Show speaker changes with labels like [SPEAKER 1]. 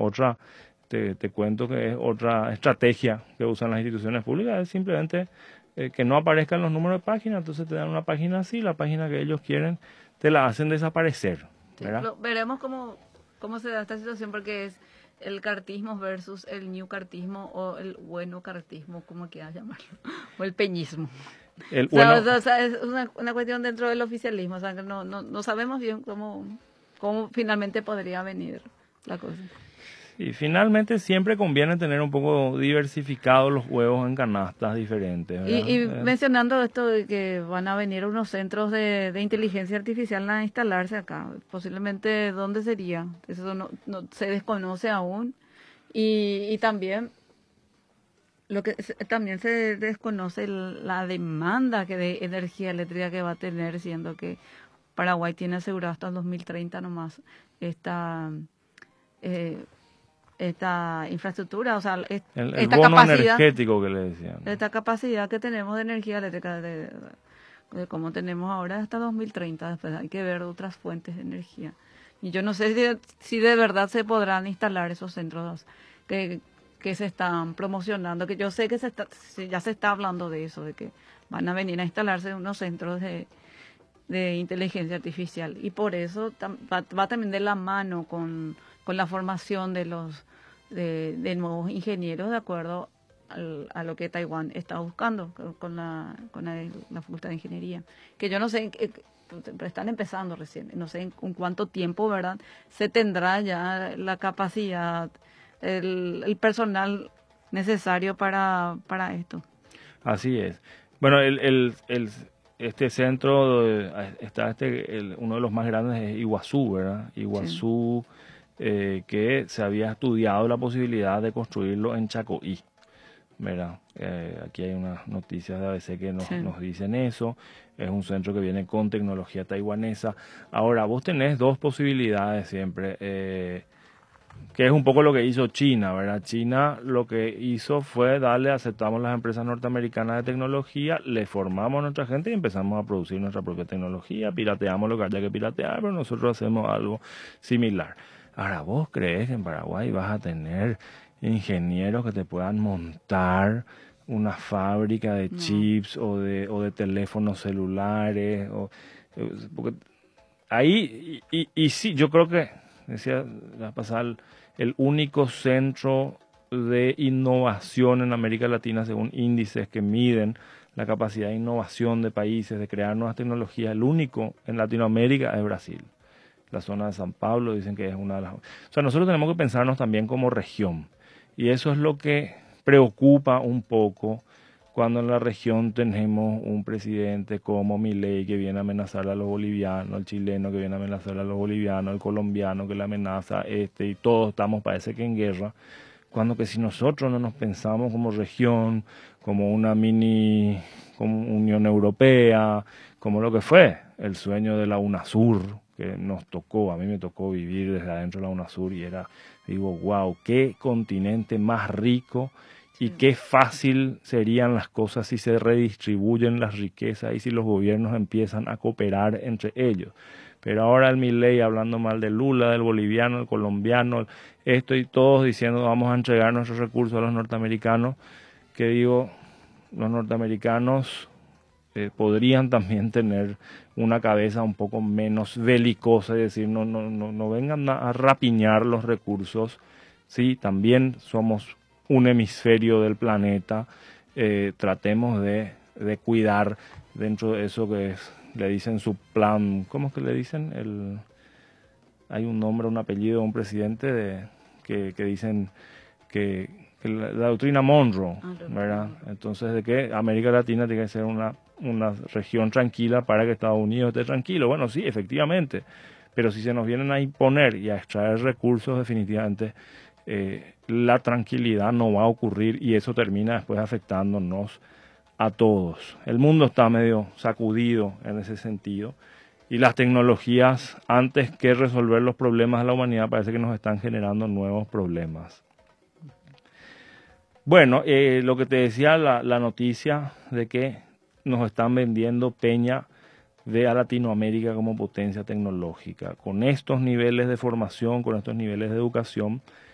[SPEAKER 1] otra, te cuento que es otra estrategia que usan las instituciones públicas, es simplemente que no aparezcan los números de página, entonces te dan una página así, la página que ellos quieren, te la hacen desaparecer, ¿verdad?
[SPEAKER 2] Veremos cómo se da esta situación, porque es el cartismo versus el new cartismo o el bueno cartismo, como quieras llamarlo, o el peñismo. O sea, es una cuestión dentro del oficialismo, o sea, que no sabemos bien cómo finalmente podría venir la cosa.
[SPEAKER 1] Y finalmente siempre conviene tener un poco diversificados los huevos en canastas diferentes, ¿verdad?
[SPEAKER 2] Y mencionando esto de que van a venir unos centros de inteligencia artificial a instalarse acá, posiblemente, ¿dónde sería? Eso no se desconoce aún. Y también también se desconoce la demanda de energía eléctrica que va a tener, siendo que Paraguay tiene asegurado hasta el 2030 nomás esta infraestructura, o sea, esta
[SPEAKER 1] bono
[SPEAKER 2] capacidad
[SPEAKER 1] energético que le decían.
[SPEAKER 2] Esta capacidad que tenemos de energía eléctrica, de como tenemos ahora hasta 2030, después hay que ver otras fuentes de energía. Y yo no sé si de verdad se podrán instalar esos centros que se están promocionando, que yo sé que ya se está hablando de eso, de que van a venir a instalarse unos centros de inteligencia artificial. Y por eso va también de la mano con la formación de de nuevos ingenieros, de acuerdo a lo que Taiwán está buscando con la Facultad de Ingeniería. Que yo no sé, pero están empezando recién, no sé en cuánto tiempo, ¿verdad?, se tendrá ya la capacidad, el personal necesario para esto.
[SPEAKER 1] Así es. Bueno, este centro está uno de los más grandes es Iguazú, ¿verdad? Iguazú, sí. Que se había estudiado la posibilidad de construirlo en Chacoí, ¿verdad? Aquí hay unas noticias de ABC que nos dicen eso. Es un centro que viene con tecnología taiwanesa. Ahora, vos tenés dos posibilidades siempre, que es un poco lo que hizo China, ¿verdad? China lo que hizo fue aceptamos las empresas norteamericanas de tecnología, le formamos a nuestra gente y empezamos a producir nuestra propia tecnología, pirateamos lo que haya que piratear, pero nosotros hacemos algo similar. Ahora, ¿vos crees que en Paraguay vas a tener ingenieros que te puedan montar una fábrica de chips o de teléfonos celulares? Porque ahí, y sí, yo creo que, decía la pasada, el único centro de innovación en América Latina, según índices que miden la capacidad de innovación de países, de crear nuevas tecnologías, el único en Latinoamérica es Brasil. La zona de San Pablo dicen que es una de las... O sea, nosotros tenemos que pensarnos también como región. Y eso es lo que preocupa un poco cuando en la región tenemos un presidente como Milei que viene a amenazar a los bolivianos, el chileno que viene a amenazar a los bolivianos, el colombiano que le amenaza y todos estamos, parece que en guerra, cuando que si nosotros no nos pensamos como región, como una como Unión Europea, como lo que fue el sueño de la UNASUR, que nos tocó, a mí me tocó vivir desde adentro de la UNASUR y digo, wow, qué continente más rico y qué fácil serían las cosas si se redistribuyen las riquezas y si los gobiernos empiezan a cooperar entre ellos. Pero ahora el Milei hablando mal de Lula, del boliviano, del colombiano, esto y todos diciendo vamos a entregar nuestros recursos a los norteamericanos, que digo, los norteamericanos podrían también tener una cabeza un poco menos belicosa y decir no vengan a rapiñar los recursos, sí, también somos un hemisferio del planeta, tratemos de cuidar dentro de eso que le dicen su plan, ¿cómo es que le dicen? Hay un nombre, un apellido, un presidente que dicen que la doctrina Monroe, ¿verdad? Entonces, de que América Latina tiene que ser una región tranquila para que Estados Unidos esté tranquilo. Bueno, sí, efectivamente, pero si se nos vienen a imponer y a extraer recursos, definitivamente la tranquilidad no va a ocurrir y eso termina después afectándonos a todos. El mundo está medio sacudido en ese sentido y las tecnologías, antes que resolver los problemas de la humanidad, parece que nos están generando nuevos problemas. Bueno, lo que te decía la noticia de que nos están vendiendo Peña a Latinoamérica como potencia tecnológica. Con estos niveles de formación, con estos niveles de educación,